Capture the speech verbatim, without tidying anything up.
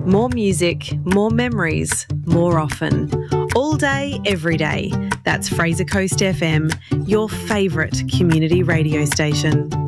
More music, more memories, more often. All day, every day. That's Fraser Coast F M, your favourite community radio station.